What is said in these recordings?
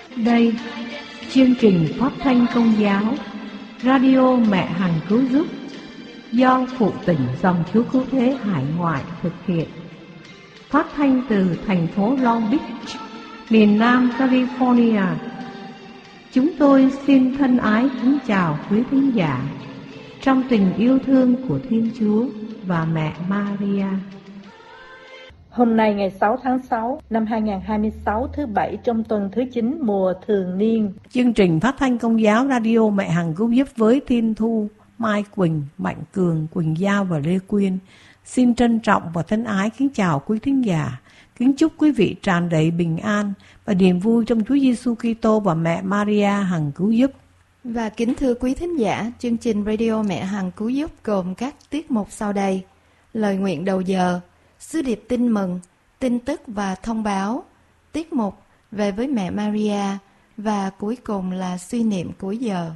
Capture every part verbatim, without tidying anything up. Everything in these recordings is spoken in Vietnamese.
Đây, chương trình phát thanh Công giáo Radio Mẹ Hằng Cứu Giúp do Phụ Tỉnh Dòng Chúa Cứu Thế Hải Ngoại thực hiện, phát thanh từ thành phố Long Beach, miền Nam California. Chúng tôi xin thân ái kính chào quý thính giả trong tình yêu thương của Thiên Chúa và Mẹ Maria. Hôm nay ngày sáu tháng sáu năm hai nghìn không trăm hai mươi sáu, thứ Bảy trong tuần thứ chín mùa thường niên. Chương trình phát thanh Công giáo Radio Mẹ Hằng Cứu Giúp với Thiên Thu, Mai Quỳnh, Mạnh Cường, Quỳnh Giao và Lê Quyên xin trân trọng và thân ái kính chào quý thính giả. Kính chúc quý vị tràn đầy bình an và niềm vui trong Chúa Giêsu Kitô và Mẹ Maria Hằng Cứu Giúp. Và kính thưa quý thính giả, chương trình Radio Mẹ Hằng Cứu Giúp gồm các tiết mục sau đây: lời nguyện đầu giờ, sứ điệp tin mừng, tin tức và thông báo, tiết mục về với Mẹ Maria và cuối cùng là suy niệm cuối giờ.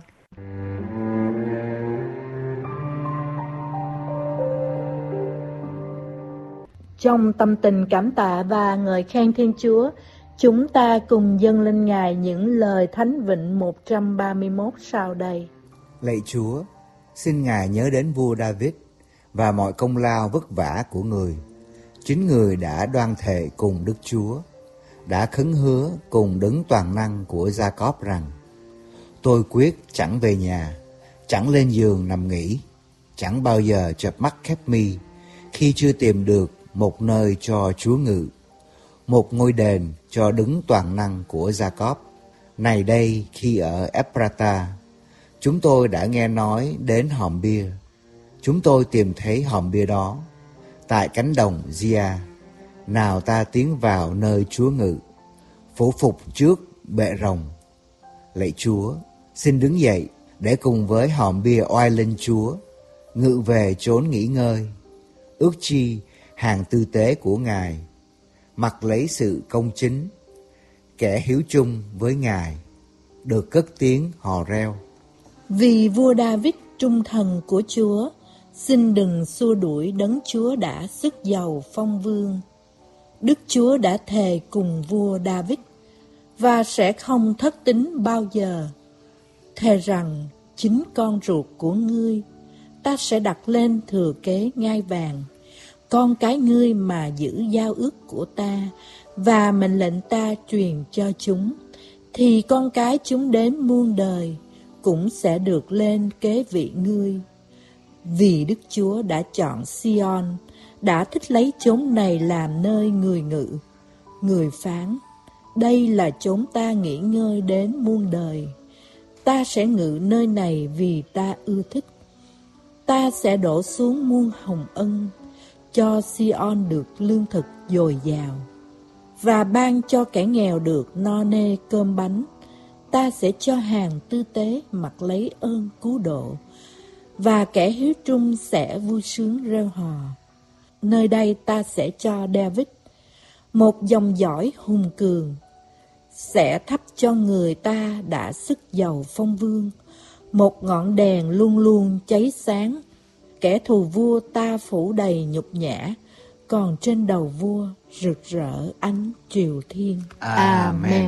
Trong tâm tình cảm tạ và ngợi khen Thiên Chúa, chúng ta cùng dâng lên Ngài những lời Thánh Vịnh một trăm ba mươi mốt sau đây. Lạy Chúa, xin Ngài nhớ đến vua David và mọi công lao vất vả của người. Chính người đã đoan thệ cùng Đức Chúa, đã khấn hứa cùng Đấng toàn năng của Gia-cóp rằng: tôi quyết chẳng về nhà, chẳng lên giường nằm nghỉ, chẳng bao giờ chợp mắt khép mi, khi chưa tìm được một nơi cho Chúa ngự, một ngôi đền cho Đấng toàn năng của Gia-cóp. Này đây, khi ở Ephrata, chúng tôi đã nghe nói đến hòm bia. Chúng tôi tìm thấy hòm bia đó tại cánh đồng Gia. Nào ta tiến vào nơi Chúa ngự, phủ phục trước bệ rồng. Lạy Chúa, xin đứng dậy để cùng với hòm bia oai linh Chúa ngự về chốn nghỉ ngơi. Ước chi hàng tư tế của Ngài, mặc lấy sự công chính, kẻ hiếu chung với Ngài được cất tiếng hò reo. Vì vua David trung thần của Chúa, xin đừng xua đuổi Đấng Chúa đã sức giàu phong vương. Đức Chúa đã thề cùng vua David và sẽ không thất tín bao giờ. Thề rằng chính con ruột của ngươi ta sẽ đặt lên thừa kế ngai vàng, con cái ngươi mà giữ giao ước của ta và mệnh lệnh ta truyền cho chúng, thì con cái chúng đến muôn đời cũng sẽ được lên kế vị ngươi. Vì Đức Chúa đã chọn Sion, đã thích lấy chốn này làm nơi người ngự. Người phán: đây là chốn ta nghỉ ngơi đến muôn đời. Ta sẽ ngự nơi này vì ta ưa thích. Ta sẽ đổ xuống muôn hồng ân, cho Sion được lương thực dồi dào, và ban cho kẻ nghèo được no nê cơm bánh. Ta sẽ cho hàng tư tế mặc lấy ơn cứu độ, và kẻ hiếu trung sẽ vui sướng reo hò. Nơi đây ta sẽ cho David một dòng dõi hùng cường, sẽ thắp cho người ta đã sức giàu phong vương, một ngọn đèn luôn luôn cháy sáng. Kẻ thù vua ta phủ đầy nhục nhã, còn trên đầu vua rực rỡ ánh triều thiên. Amen.